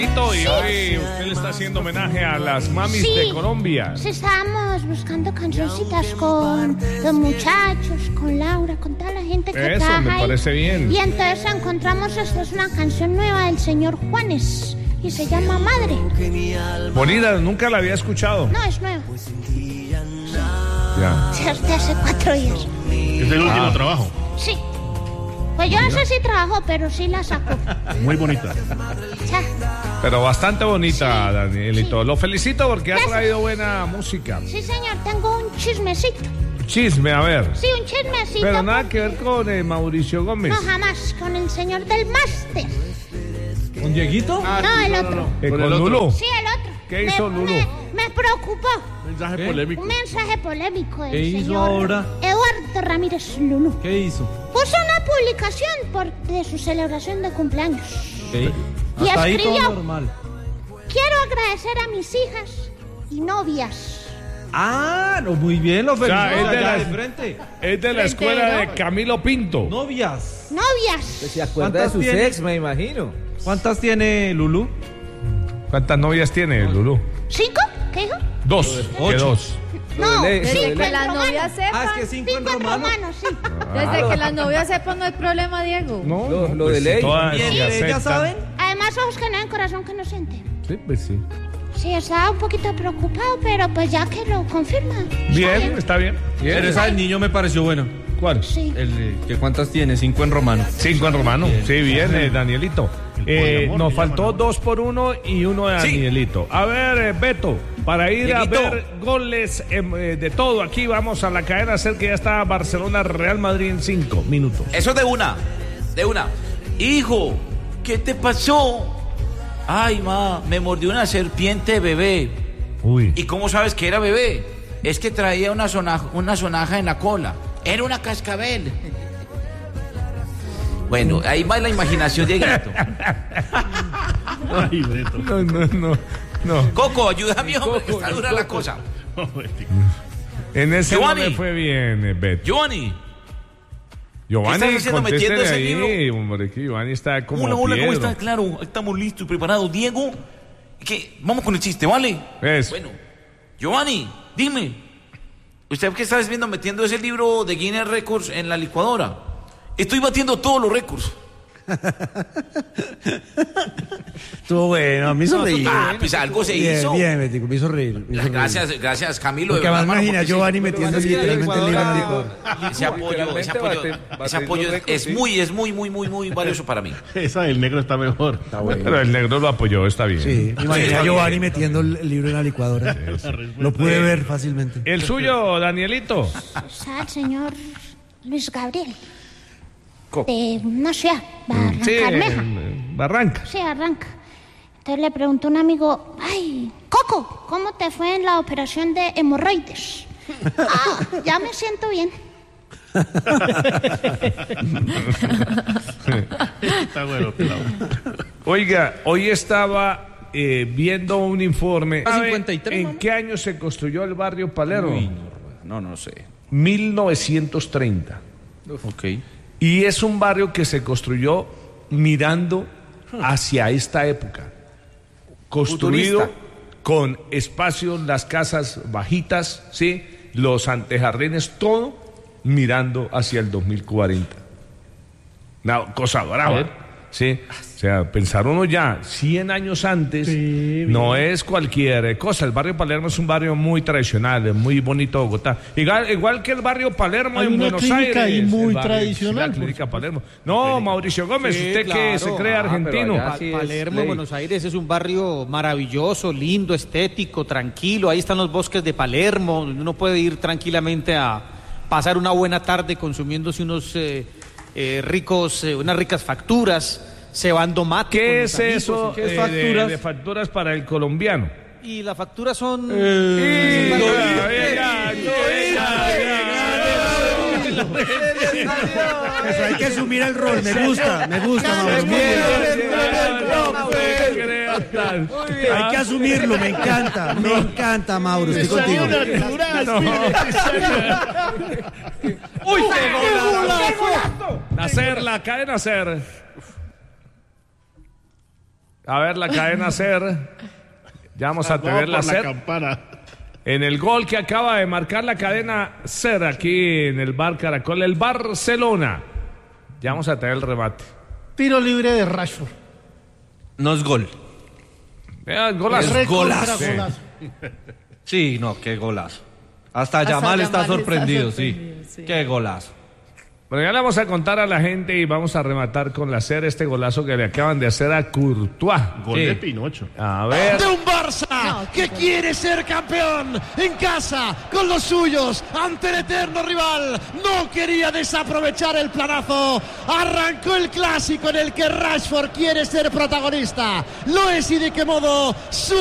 Y hoy usted le está haciendo homenaje a las mamis de Colombia. Sí, estábamos buscando cancioncitas con los muchachos, con Laura, con toda la gente que trabaja. Eso me parece bien. Y entonces encontramos, esta es una canción nueva del señor Juanes y se llama Madre. Bonita, nunca la había escuchado. No, es nueva. Ya. Sí, hasta hace 4 días. ¿Es el último trabajo? Sí. Pues yo no sé si trabajó, pero sí la sacó. Muy bonita. Ya. Pero bastante bonita, sí, Danielito. Sí. Lo felicito porque Gracias. Ha traído buena música. Sí, señor, tengo un chismecito. Chisme, a ver. Sí, un chismecito. Pero nada que ver con Mauricio Gómez. No, jamás, con el señor del máster. ¿Con Dieguito? No, el otro. ¿Con Lulú? Sí, el otro. ¿Qué hizo Lulú? Me preocupó. Mensaje ¿Qué? polémico. Un mensaje polémico del ¿Qué hizo señor ahora? Eduardo Ramírez Lulú. ¿Qué hizo? Puso una publicación de su celebración de cumpleaños. ¿Qué? Y Hasta ahí escribió: todo normal. quiero agradecer a mis hijas y novias. Ah, no, muy bien, lo felicito. sea, es de allá la- de frente. Es de la escuela de Camilo Pinto. Novias. Novias. Se acuerda de ¿Cuántas sus tiene? ex, me imagino. ¿Cuántas tiene Lulú? ¿Cuántas novias tiene Lulú? 5, ¿qué dijo? 2. ¿Qué 8. 2? No, de ley, cinco lo de en ley. Que las romano. novias sepan. Ah, es que 5 en 5 en romano. romano, sí. Desde que las novias sepan no hay problema, Diego. No, Lo pues de si ley. todas Bien, se ¿ya aceptan. saben? Además, ojos que no ven, corazón que no siente. Sí, pues sí. Sí, estaba un poquito preocupado, pero pues ya que lo confirma. Bien, está bien. Pero esa del niño me pareció buena. ¿Cuál? Sí. ¿Que ¿Cuántas tiene? 5 en romano. 5 en romano. Sí, bien, Danielito. poliamor, Nos le faltó llaman, 2 por 1 y 1 de Danielito. A ver, Beto, para ir Dieguito. a ver goles de todo, aquí vamos a la cadena SER, que ya está Barcelona, Real Madrid en 5 minutos. Eso de una. Hijo, ¿qué te pasó? Ay, ma, me mordió una serpiente bebé. Uy. ¿Y cómo sabes que era bebé? Es que traía una sonaja en la cola. Era una cascabel. Bueno, ahí va la imaginación, Dieguito. Ay, Beto. No. Coco, ayúdame, hombre, que está dura la cosa. En ese no Giovanni. me fue bien, Beto. Giovanni. Giovanni, ¿Qué estás haciendo contéstele metiendo ese ahí, libro? hombre, que Giovanni está como Hola, ¿cómo Piedro. estás? Claro, estamos listos y preparados. Diego, ¿qué? Vamos con el chiste, ¿vale? Eso. Bueno, Giovanni, dime, ¿usted qué está viendo metiendo ese libro de Guinness Records en la licuadora? Estoy batiendo todos los récords. Estuvo bueno, a mí hizo reír. Pues algo se Bien, hizo. bien, Betico, me hizo reír. me hizo reír. Gracias, Camilo. Porque de verdad, además hermano, imagina a porque Giovanni metiendo literalmente el libro en la licuadora. ese apoyo es muy valioso para mí. Esa del negro está mejor. Pero el negro lo apoyó, está bien. Sí, imagina está a Giovanni bien. metiendo el libro en la licuadora. Lo pude ver fácilmente. El suyo, Danielito. Está el señor Luis Gabriel. De una ciudad, Sí, Barrancabermeja. Barranca. Sí, arranca. Entonces le preguntó un amigo: ay, Coco, ¿cómo te fue en la operación de hemorroides? Ya me siento bien. Está bueno, pelado. Oiga, hoy estaba viendo un informe. ¿Sabe 53, ¿En mamá? qué año se construyó el barrio Palermo? No sé. 1930. Ok. Y es un barrio que se construyó mirando hacia esta época. Construido Futurista. con espacios, las casas bajitas, ¿sí? Los antejardines, todo mirando hacia el 2040. Una cosa brava, ¿sí? O sea, pensar uno ya 100 años antes no es cualquier cosa. El barrio Palermo es un barrio muy tradicional, muy bonito de Bogotá. Igual que el barrio Palermo Hay en una Buenos clínica Aires. ahí muy el barrio, tradicional, La clínica Palermo. No, Mauricio Gómez, Sí, usted que claro. se cree argentino. pero allá sí es Palermo, ley. Buenos Aires, es un barrio maravilloso, lindo, estético, tranquilo. Ahí están los bosques de Palermo. Uno puede ir tranquilamente a pasar una buena tarde consumiéndose unas ricas facturas, cebando mate. con ¿Qué los es amigos. eso ¿Qué es facturas? De facturas para el colombiano? Y las facturas son... Eso, hay que asumir el rol, me gusta, Mauro. Muy bien. Hay que asumirlo, me encanta, Mauro, estoy contigo. ¡Uy, qué golazo! Nacer, la cadena Nacer. A ver la cadena SER. Ya vamos a tener la por SER. campana. En el gol que acaba de marcar la cadena SER aquí en el Bar Caracol, el Barcelona. Ya vamos a tener el remate. Tiro libre de Rashford. No es gol. El golazo. Es golazo. Sí. Sí, no, qué golazo. Hasta Yamal está sorprendido, sí. Qué golazo. Bueno, ya le vamos a contar a la gente y vamos a rematar con la SER este golazo que le acaban de hacer a Courtois. Gol de Pinocho. A ver. De un Barça que quiere ser campeón en casa con los suyos ante el eterno rival. No quería desaprovechar el planazo. Arrancó el clásico en el que Rashford quiere ser protagonista. Lo es y de qué modo.